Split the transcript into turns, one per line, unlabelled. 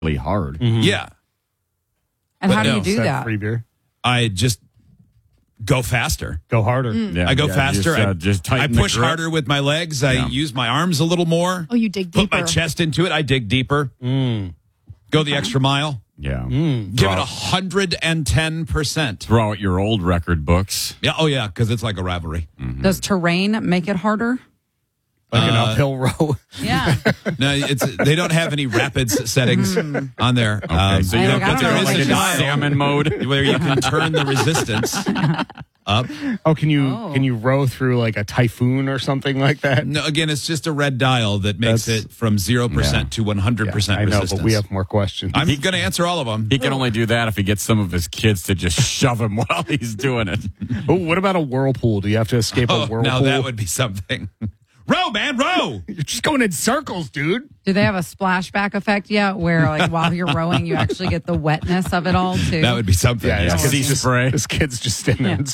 really hard.
Yeah.
And
But
how do
no,
you do
Said
that?
free beer.
I just go faster.
Go harder.
Yeah,
I go faster.
Just
I
tighten the
push
grip.
harder with my legs. I use my arms a little more.
Oh, you dig
Put
deeper.
my chest into it. I dig deeper. Go the extra mile.
Yeah.
Give it 110%.
Throw out your old record books.
Yeah. Oh, yeah. Because it's like a rivalry.
Does terrain make it harder?
Like an uphill row.
Yeah.
No, they don't have any rapids settings on there.
Okay, so you
I
don't
don't
get
know,
to
like
like
a
into salmon mode.
where you can turn the resistance up.
Oh, can you row through like a typhoon or something like that?
No, again, it's just a red dial that makes it from 0% to 100%
I know,
resistance.
but we have more questions.
I'm going to answer all of them.
He can only do that if he gets some of his kids to just shove him while he's doing it.
Oh, what about a whirlpool? Do you have to escape a whirlpool?
Now that would be something. Row, man, row!
You're just going in circles, dude.
Do they have a splashback effect yet where, like, while you're rowing, you actually get the wetness of it all, too?
That would be something.
Yeah,
Sea spray.
This kid's just in there.